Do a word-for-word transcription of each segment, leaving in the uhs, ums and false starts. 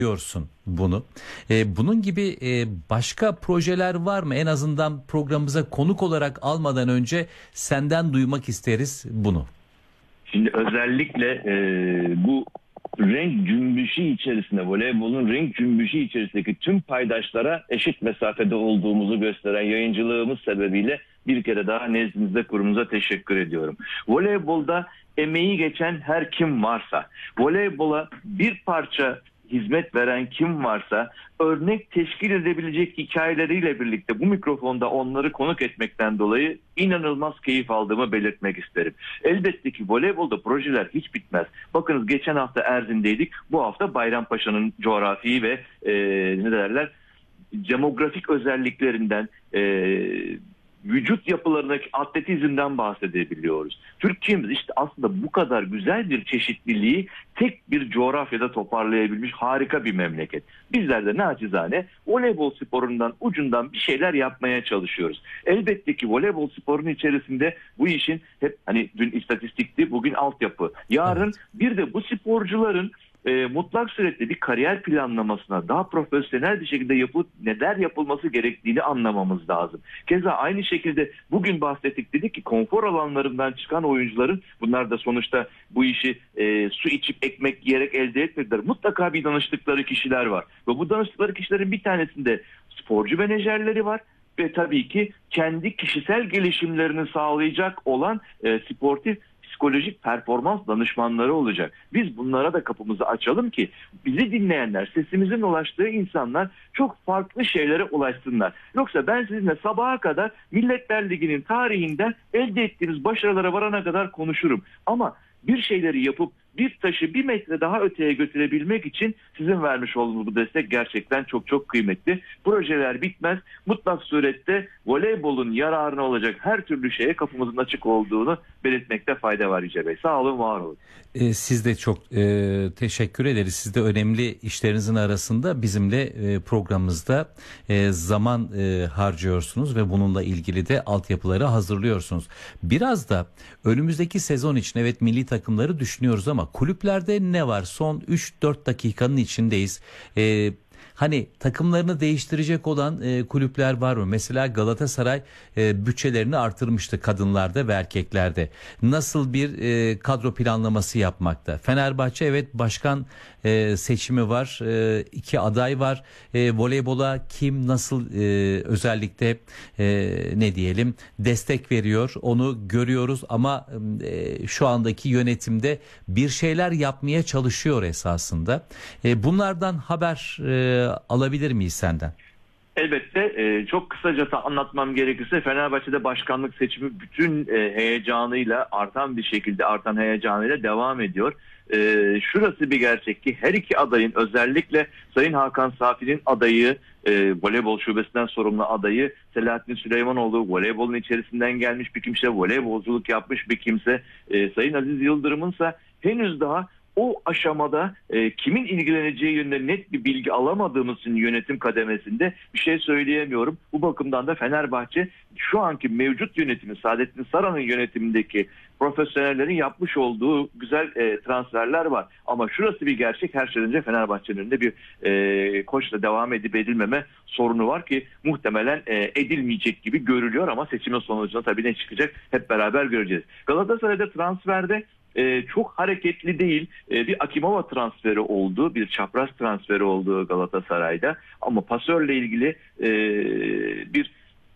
diyorsun bunu. E, bunun gibi e, başka projeler var mı? En azından programımıza konuk olarak almadan önce senden duymak isteriz bunu. Şimdi özellikle e, bu renk cümbüşü içerisinde, voleybolun renk cümbüşü içerisindeki tüm paydaşlara eşit mesafede olduğumuzu gösteren yayıncılığımız sebebiyle bir kere daha nezdinizde kurumuza teşekkür ediyorum. Voleybolda emeği geçen her kim varsa, voleybola bir parça hizmet veren kim varsa örnek teşkil edebilecek hikayeleriyle birlikte bu mikrofonda onları konuk etmekten dolayı inanılmaz keyif aldığımı belirtmek isterim. Elbette ki voleybolda projeler hiç bitmez. Bakınız geçen hafta Erzin'deydik, bu hafta Bayrampaşa'nın coğrafi ve e, ne derler demografik özelliklerinden, e, vücut yapılarındaki atletizmden bahsedebiliyoruz. Türkiye'miz işte aslında bu kadar güzel bir çeşitliliği tek bir coğrafyada toparlayabilmiş harika bir memleket. Bizler de naçizane voleybol sporundan ucundan bir şeyler yapmaya çalışıyoruz. Elbette ki voleybol sporunun içerisinde bu işin hep hani dün istatistikti, bugün altyapı. Yarın evet. Bir de bu sporcuların E, mutlak suretle bir kariyer planlamasına daha profesyonel bir şekilde yapılıp neler yapılması gerektiğini anlamamız lazım. Keza aynı şekilde bugün bahsettik, dedik ki konfor alanlarından çıkan oyuncuların, bunlar da sonuçta bu işi e, su içip ekmek yiyerek elde etmediler. Mutlaka bir danıştıkları kişiler var ve bu danıştıkları kişilerin bir tanesinde sporcu menajerleri var. Ve tabii ki kendi kişisel gelişimlerini sağlayacak olan e, sportif psikolojik performans danışmanları olacak. Biz bunlara da kapımızı açalım ki bizi dinleyenler, sesimizin ulaştığı insanlar çok farklı şeylere ulaşsınlar. Yoksa ben sizinle sabaha kadar Milletler Ligi'nin tarihinden elde ettiğimiz başarılara varana kadar konuşurum. Ama bir şeyleri yapıp bir taşı bir metre daha öteye götürebilmek için sizin vermiş olduğunuz bu destek gerçekten çok çok kıymetli. Projeler bitmez. Mutlak surette voleybolun yararına olacak her türlü şeye kapımızın açık olduğunu belirtmekte fayda var Yüce Bey. Sağ olun, var olun. E, siz de çok e, teşekkür ederiz. Siz de önemli işlerinizin arasında bizimle e, programımızda e, zaman e, harcıyorsunuz ve bununla ilgili de altyapıları hazırlıyorsunuz. Biraz da önümüzdeki sezon için evet milli takımları düşünüyoruz ama kulüplerde ne var? Son üç dört dakikanın içindeyiz. Ee, hani takımlarını değiştirecek olan e, kulüpler var mı? Mesela Galatasaray e, bütçelerini artırmıştı kadınlarda ve erkeklerde. Nasıl bir e, kadro planlaması yapmakta? Fenerbahçe evet başkan e, seçimi var. E, iki aday var. E, voleybola kim nasıl e, özellikle e, ne diyelim destek veriyor? Onu görüyoruz ama e, şu andaki yönetimde bir şeyler yapmaya çalışıyor esasında. E, bunlardan haber e, alabilir miyiz senden? Elbette e, çok kısaca anlatmam gerekirse Fenerbahçe'de başkanlık seçimi bütün e, heyecanıyla artan bir şekilde artan heyecanıyla devam ediyor. E, şurası bir gerçek ki her iki adayın, özellikle Sayın Hakan Safi'nin adayı, e, voleybol şubesinden sorumlu adayı Selahattin Süleymanoğlu, voleybolun içerisinden gelmiş bir kimse, voleybolculuk yapmış bir kimse, e, Sayın Aziz Yıldırım'ınsa henüz daha o aşamada e, kimin ilgileneceği yönünde net bir bilgi alamadığımız için yönetim kademesinde bir şey söyleyemiyorum. Bu bakımdan da Fenerbahçe şu anki mevcut yönetimi, Saadettin Saran'ın yönetimindeki profesyonellerin yapmış olduğu güzel e, transferler var. Ama şurası bir gerçek, her şeyden önce Fenerbahçe'nin önünde bir e, koçla devam edip edilmeme sorunu var ki muhtemelen e, edilmeyecek gibi görülüyor ama seçimin sonucunda tabii ne çıkacak hep beraber göreceğiz. Galatasaray'da transferde Ee, çok hareketli değil. Ee, bir Akimova transferi oldu, bir çapraz transferi oldu Galatasaray'da. Ama pasörle ilgili e, bir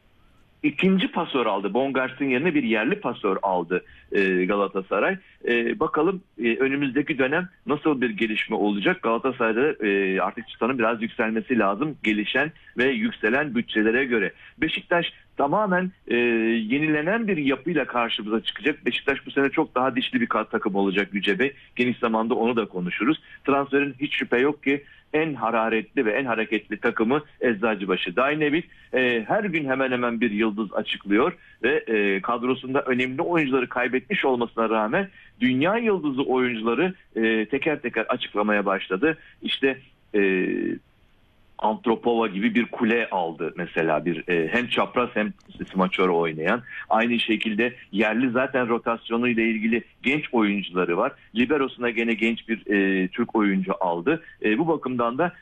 ikinci pasör aldı. Bongart'ın yerine bir yerli pasör aldı e, Galatasaray. E, bakalım e, önümüzdeki dönem nasıl bir gelişme olacak? Galatasaray'da e, artık çıtanın biraz yükselmesi lazım. Gelişen ve yükselen bütçelere göre. Beşiktaş tamamen e, yenilenen bir yapıyla karşımıza çıkacak. Beşiktaş bu sene çok daha dişli bir takım olacak Yüce Bey. Geniş zamanda onu da konuşuruz. Transferin hiç şüphe yok ki en hararetli ve en hareketli takımı Eczacıbaşı. Dynavit e, her gün hemen hemen bir yıldız açıklıyor ve e, kadrosunda önemli oyuncuları kaybetmiş olmasına rağmen dünya yıldızı oyuncuları e, teker teker açıklamaya başladı. İşte e, Antropova gibi bir kule aldı mesela, bir e, hem çapraz hem smaçör oynayan. Aynı şekilde yerli zaten rotasyonu ile ilgili genç oyuncuları var. Liberosuna gene genç bir e, Türk oyuncu aldı. E, bu bakımdan da